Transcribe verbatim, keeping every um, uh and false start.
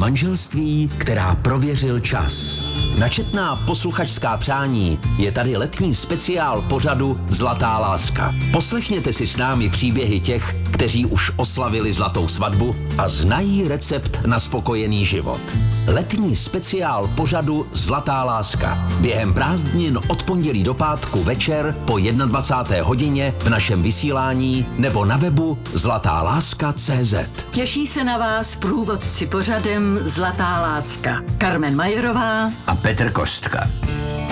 manželství, která prověřil čas. Na četná posluchačská přání je tady letní speciál pořadu Zlatá láska. Poslechněte si s námi příběhy těch, kteří už oslavili zlatou svatbu a znají recept na spokojený život. Letní speciál pořadu Zlatá láska. Během prázdnin od pondělí do pátku večer po dvacáté jedné hodině v našem vysílání nebo na webu zlatá láska tečka cé zet. Těší se na vás průvodci pořadem Zlatá láska. Carmen Majerová a Petr Kostka.